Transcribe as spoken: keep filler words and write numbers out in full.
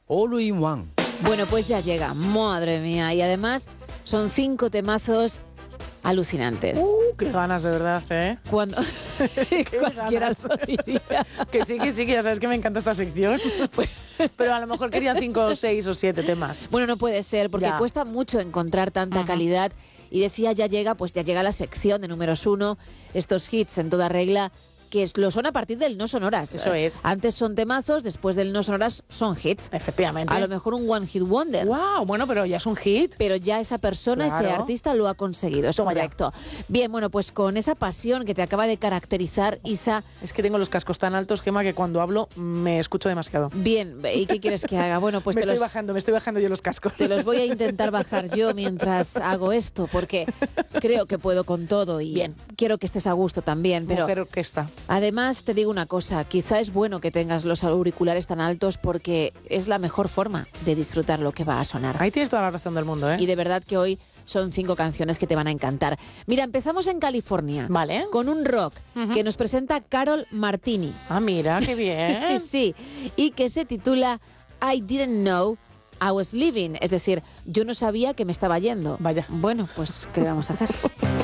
All in One. Bueno, pues ya llega, madre mía. Y además son cinco temazos alucinantes. Uh, qué ganas, de verdad, ¿eh? Cuando cualquiera lo diría. Que sí, que sí, que ya sabes que me encanta esta sección. Pero a lo mejor quería cinco o seis o siete temas. Bueno, no puede ser, porque Ya. cuesta mucho encontrar tanta Ajá. calidad. Y decía, ya llega, pues ya llega la sección de números uno, estos hits en toda regla, que es- lo son a partir del no sonoras. Eso es. Antes son temazos, después del no sonoras son hits. Efectivamente. A lo mejor un one hit wonder. Wow, bueno, pero ya es un hit. Pero ya esa persona, Claro. ese artista lo ha conseguido, es Toma ya. correcto. Bien, bueno, pues con esa pasión que te acaba de caracterizar, Isa, Es que tengo los cascos tan altos, Gemma, que cuando hablo me escucho demasiado. bien, ¿y qué quieres que haga? Bueno, pues me te estoy los, bajando, me estoy bajando yo los cascos. te los voy a intentar bajar yo mientras hago esto, porque creo que puedo con todo y Bien. quiero que estés a gusto también, pero Mujer orquesta. además te digo una cosa, quizá es bueno que tengas los auriculares tan altos porque es la mejor forma de disfrutar lo que va a sonar. Ahí tienes toda la razón del mundo, ¿eh? Y de verdad que hoy son cinco canciones que te van a encantar. Mira, empezamos en California. Vale. Con un rock Ujú. que nos presenta Carol Martini. Ah, mira, qué bien. Sí, y que se titula I Didn't Know I Was Leaving. Es decir, yo no sabía que me estaba yendo. Vaya. Bueno, pues, ¿qué vamos a hacer?